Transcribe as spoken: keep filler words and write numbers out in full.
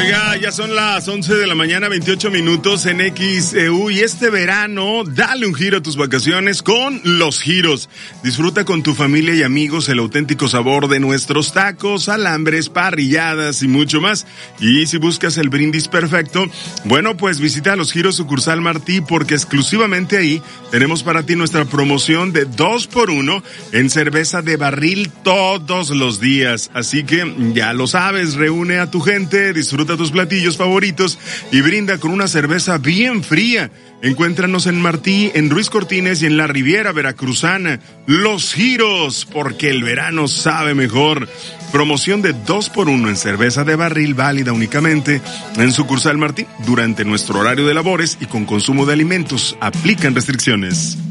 Oiga, ya son las once de la mañana, veintiocho minutos en X E U y este verano dale un giro a tus vacaciones con Los Giros. Disfruta con tu familia y amigos el auténtico sabor de nuestros tacos, alambres, parrilladas y mucho más. Y si buscas el brindis perfecto, bueno, pues visita Los Giros sucursal Martí porque exclusivamente ahí tenemos para ti nuestra promoción de dos por uno en cerveza de barril todos los días. Así que ya lo sabes, reúne a tu gente, disfruta tus platillos favoritos y brinda con una cerveza bien fría. Encuéntranos en Martí, en Ruiz Cortines y en la Riviera Veracruzana. Los Giros, porque el verano sabe mejor. Promoción de dos por uno en cerveza de barril válida únicamente en sucursal Martí durante nuestro horario de labores y con consumo de alimentos. Aplican restricciones.